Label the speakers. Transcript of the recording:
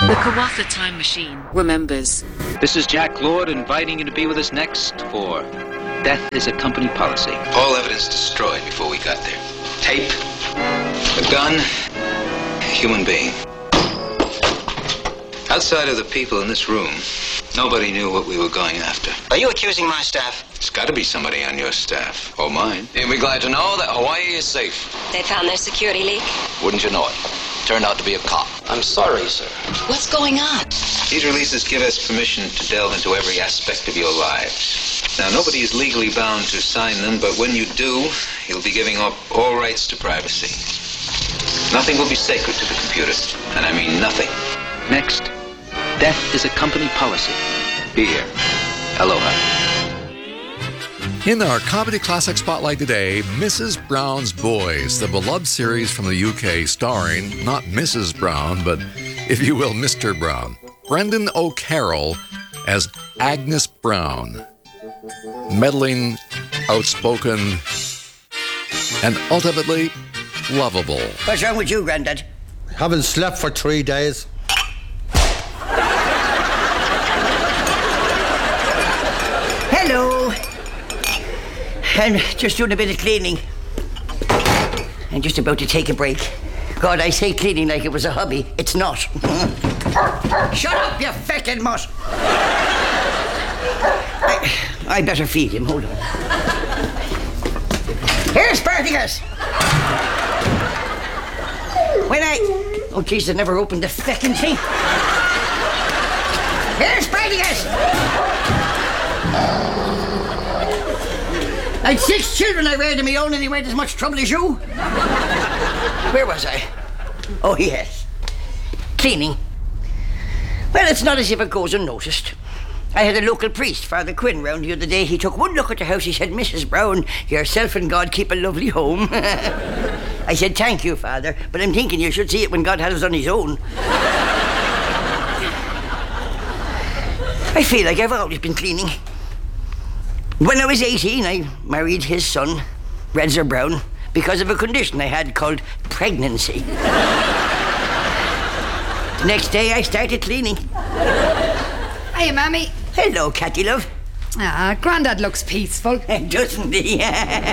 Speaker 1: The Kawatha Time Machine remembers.
Speaker 2: This is Jack Lord inviting you to be with us next for Death is a Company Policy.
Speaker 3: All evidence destroyed before we got there. Tape, a gun, a human being. Outside of the people in this room, nobody knew what we were going after.
Speaker 4: Are you accusing my staff?
Speaker 3: It's got to be somebody on your staff, or mine.
Speaker 5: You'll be glad to know that Hawaii is safe.
Speaker 6: They found their security leak?
Speaker 5: Wouldn't you know it? Turned out to be a cop.
Speaker 4: I'm sorry, sir.
Speaker 6: What's going on?
Speaker 3: These releases give us permission to delve into every aspect of your lives. Now, nobody is legally bound to sign them, but when you do, you'll be giving up all rights to privacy. Nothing will be sacred to the computer, and I mean nothing.
Speaker 2: Next, Death is a Company Policy. Here. Aloha.
Speaker 7: In our Comedy Classic Spotlight today, Mrs. Brown's Boys, the beloved series from the UK starring not Mrs. Brown, but, if you will, Mr. Brown. Brendan O'Carroll as Agnes Brown. Meddling, outspoken, and ultimately lovable.
Speaker 8: What's wrong with you, Grandad?
Speaker 9: Haven't slept for 3 days.
Speaker 8: Hello. I'm just doing a bit of cleaning. I'm just about to take a break. God, I say cleaning like it was a hobby. It's not. Shut up, you feckin' mutt! I better feed him. Hold on. Here's Spartacus! Oh, jeez, I never opened the feckin' thing. Here's Spartacus! I'd 6 children I reared of my own and they weren't as much trouble as you. Where was I? Oh, yes. Cleaning. Well, it's not as if it goes unnoticed. I had a local priest, Father Quinn, round the other day. He took one look at the house. He said, Mrs. Brown, yourself and God keep a lovely home. I said, thank you, Father, but I'm thinking you should see it when God has us on his own. I feel like I've always been cleaning. When I was 18, I married his son, Redzer Brown, because of a condition I had called pregnancy. The next day, I started cleaning.
Speaker 10: Hiya, Mammy.
Speaker 8: Hello, Catty love.
Speaker 10: Grandad looks peaceful.
Speaker 8: Doesn't he?